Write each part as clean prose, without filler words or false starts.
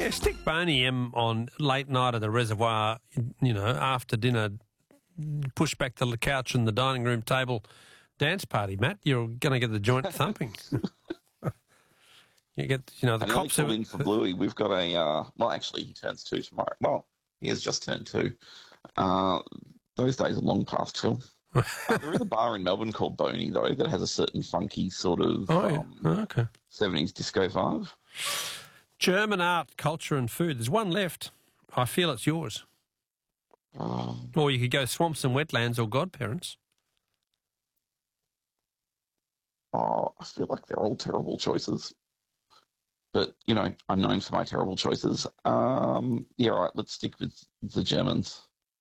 Yeah, stick Boney M on late night at the reservoir, after dinner, push back the couch and the dining room table dance party, Matt. You're going to get the joint thumping. You get, the cops in for Bluey. We've got actually he turns 2 tomorrow. Well, he has just turned 2. Those days are long past, Phil. There is a bar in Melbourne called Boney, though, that has a certain funky sort of 70s disco vibe. German art, culture and food. There's one left. I feel it's yours. Or you could go swamps and wetlands or godparents. I feel like they're all terrible choices. But, I'm known for my terrible choices. Let's stick with the Germans.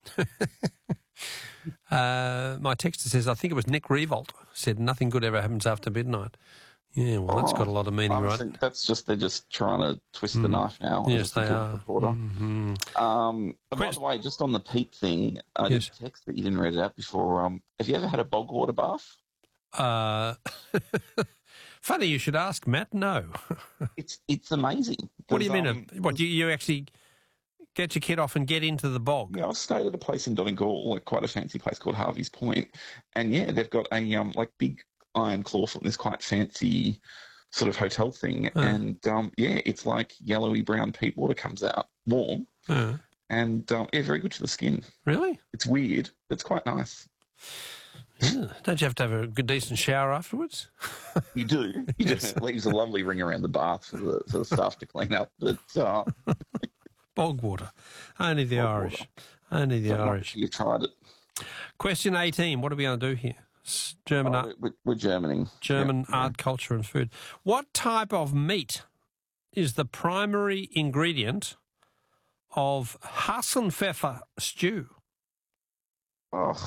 My texter says, I think it was Nick Revolt, said nothing good ever happens after midnight. Yeah, well, that's got a lot of meaning, right? They're just trying to twist the knife now. Yes, they are. Mm-hmm. By the way, just on the peat thing, this text that you didn't read it out before, have you ever had a bog water bath? Funny you should ask, Matt. No. It's amazing. What do you mean? What, you actually get your kid off and get into the bog? Yeah, I've stayed at a place in Donegal, quite a fancy place called Harvey's Point, and they've got a big iron claw foot in this quite fancy sort of hotel thing, and it's like yellowy brown peat water comes out, warm, and very good for the skin. Really? It's weird, but it's quite nice. Yeah. Don't you have to have a good, decent shower afterwards? You do. You just leaves a lovely ring around the bath for the staff to clean up. But bog water. Only the Irish. Only the Irish. You've tried it. Question 18. What are we going to do here? German art. We're Germaning. German art, culture and food. What type of meat is the primary ingredient of Hassenpfeffer stew? Oh.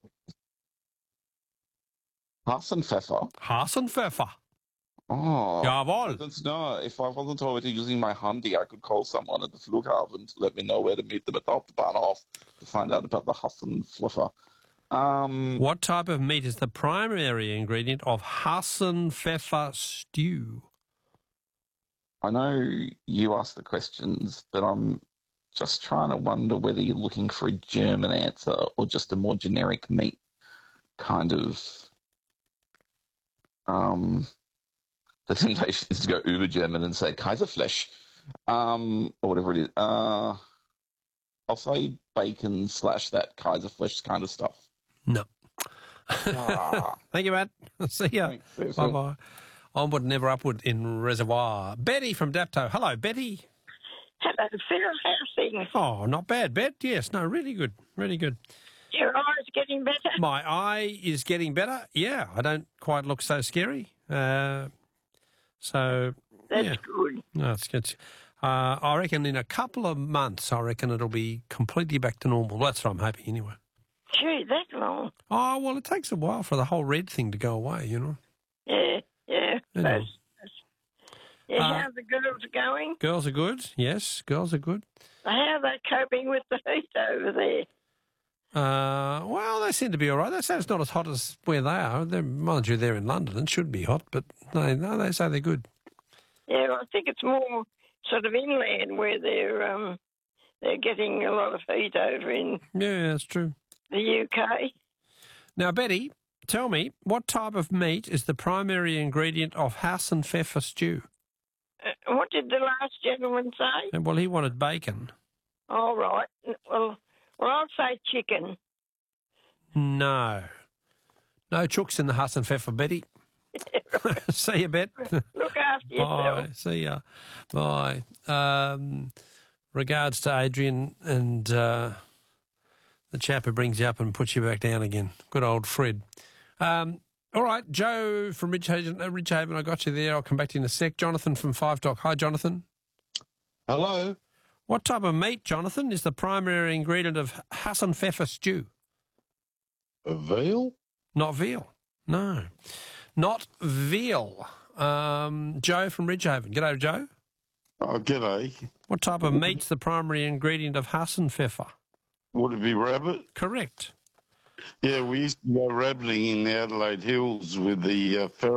Hassenpfeffer? Hassenpfeffer. Oh. Jawohl. No, if I wasn't already using my handy, I could call someone at the Flughafen to let me know where to meet them at the Hauptbahnhof to find out about the Hassenpfeffer. What type of meat is the primary ingredient of Hassenpfeffer stew? I know you asked the questions, but I'm just trying to wonder whether you're looking for a German answer or just a more generic meat kind of... the temptation is to go uber German and say Kaiserfleisch, or whatever it is. I'll say bacon / that Kaiserfleisch kind of stuff. No. Thank you, Matt. See ya. Bye-bye. Onward and never upward in Reservoir. Betty from Dapto. Hello, Betty. Hello, Phil. How's things? Oh, not bad, Bet. Yes, no, really good. Really good. Your eye's getting better? My eye is getting better. Yeah, I don't quite look so scary. That's good. No, it's good. I reckon in a couple of months, it'll be completely back to normal. That's what I'm hoping anyway. Gee, that long? Oh, well, it takes a while for the whole red thing to go away, Yeah. Anyway. How the girls going? Girls are good, yes. Girls are good. How are they coping with the heat over there? Well, they seem to be all right. They say it's not as hot as where they are. Mind you, they're in London. It should be hot, but no, they say they're good. Yeah, I think it's more sort of inland where they're getting a lot of heat over in... Yeah, that's true. The UK. Now, Betty, tell me, what type of meat is the primary ingredient of Hassenpfeffer stew? What did the last gentleman say? Well, he wanted bacon. All right. Well, I'll say chicken. No. No chooks in the Hassenpfeffer, Betty. See you, Bet. Look after yourself. Bye. See ya. Bye. Regards to Adrian and the chap who brings you up and puts you back down again. Good old Fred. All right, Joe from Ridgehaven, I got you there. I'll come back to you in a sec. Jonathan from 5 Dock. Hi, Jonathan. Hello. What type of meat, Jonathan, is the primary ingredient of Hassenpfeffer stew? Veal? Not veal. No. Not veal. Joe from Ridgehaven. G'day, Joe. Oh, g'day. What type of meat's the primary ingredient of Hassenpfeffer? Would it be rabbit? Correct. Yeah, we used to go rabbiting in the Adelaide Hills with the ferry.